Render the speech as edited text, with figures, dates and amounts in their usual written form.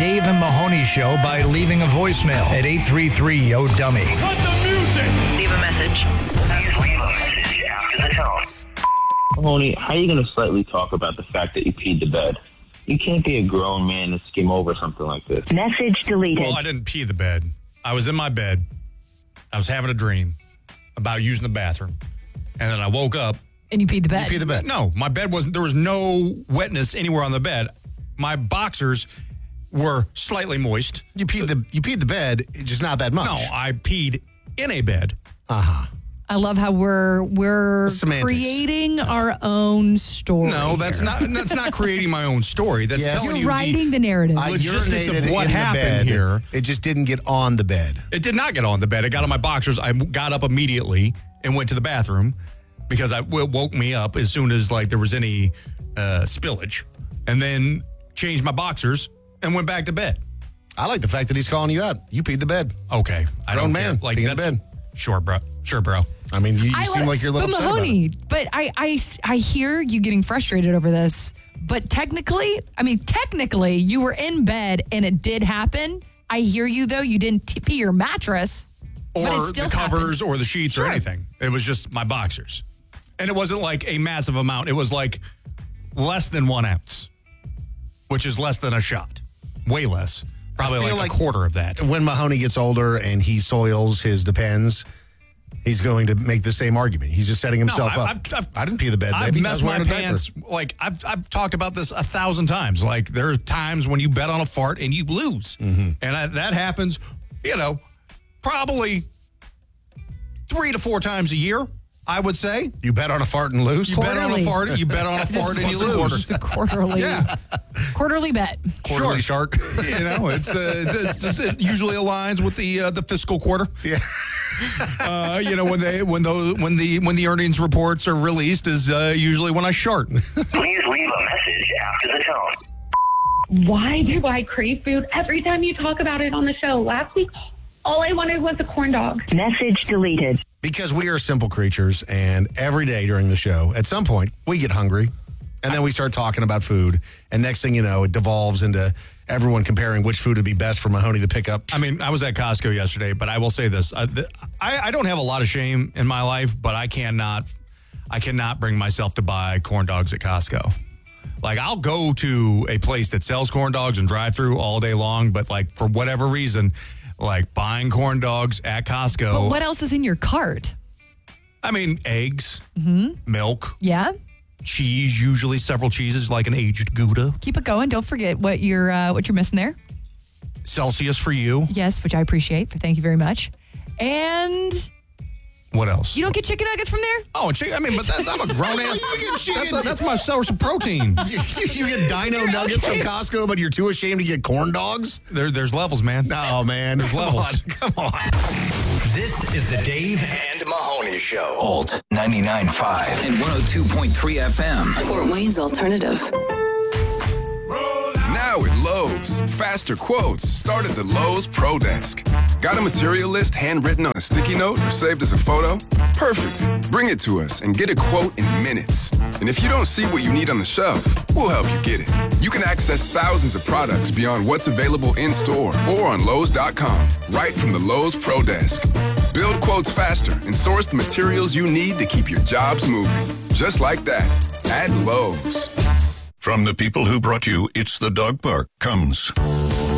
Dave and Mahoney Show by leaving a voicemail at 833-YO-DUMMY. Cut the music! Leave a message. Please leave a message after the tone. Mahoney, how are you going to slightly talk about the fact that you peed the bed? You can't be a grown man to skim over something like this. Message deleted. Well, I didn't pee the bed. I was in my bed. I was having a dream about using the bathroom. And then I woke up. And you peed the bed. You peed the bed? No, my bed wasn't, there was no wetness anywhere on the bed. My boxers were slightly moist. You peed the bed, just not that much. No, I peed in a bed. I love how we're Semantics. creating our own story. No, that's not creating my own story. That's Yes. telling You're you writing the narrative. I logistics of urinated what in the happened bed. here. It just didn't get on the bed. It did not get on the bed. It got on my boxers. I got up immediately and went to the bathroom because it woke me up as soon as there was any spillage, and then changed my boxers and went back to bed. I like the fact that he's calling you out. You peed the bed. Okay, I Grown don't man, care. peeing the bed. Sure, bro. I mean, you seem like you're a little But upset about Mahoney, it. but I hear you getting frustrated over this. But technically, you were in bed and it did happen. I hear you, though. You didn't pee your mattress. but it Or still the covers happened. or the sheets or anything. It was just my boxers. And it wasn't like a massive amount. It was like less than 1 ounce, which is less than a shot. Way less. Probably I feel like a quarter of that. When Mahoney gets older and he soils his Depends, he's going to make the same argument. He's just setting himself up. I didn't pee the bed, I've baby. messed my pants. I've talked about this 1,000 times. There are times when you bet on a fart and you lose. Mm-hmm. And that happens, probably 3 to 4 times a year, I would say. You bet on a fart and lose? You bet on a fart and you lose. It's a quarterly, quarterly bet. Quarterly shark. It usually aligns with the fiscal quarter. Yeah. When the earnings reports are released is usually when I shart. Please leave a message after the tone. Why do I crave food every time you talk about it on the show? Last week, all I wanted was a corn dog. Message deleted. Because we are simple creatures, and every day during the show, at some point, we get hungry, and then we start talking about food, and next thing you know, it devolves into everyone comparing which food would be best for Mahoney to pick up. I mean, I was at Costco yesterday, but I will say this. I don't have a lot of shame in my life, but I cannot bring myself to buy corn dogs at Costco. I'll go to a place that sells corn dogs and drive through all day long, but for whatever reason, buying corn dogs at Costco. But what else is in your cart? I mean, eggs, milk, Yeah. cheese, usually several cheeses, like an aged Gouda. Keep it going. Don't forget what you're missing there. Celsius for you. Yes, which I appreciate. Thank you very much. And What else? you don't get chicken nuggets from there? Oh, but I'm a grown ass. That's my source of protein. You get dino nuggets from Costco, but you're too ashamed to get corn dogs? There's levels, man. No, man. There's levels. Come on. This is the Dave and Mahoney Show. Alt 99.5 and 102.3 FM. Fort Wayne's alternative. Now at Lowe's, faster quotes start at the Lowe's Pro Desk. Got a material list handwritten on a sticky note or saved as a photo? Perfect. Bring it to us and get a quote in minutes. And if you don't see what you need on the shelf, we'll help you get it. You can access thousands of products beyond what's available in store or on Lowe's.com, right from the Lowe's Pro Desk. Build quotes faster and source the materials you need to keep your jobs moving. Just like that, at Lowe's. From the people who brought you It's the Dog Park comes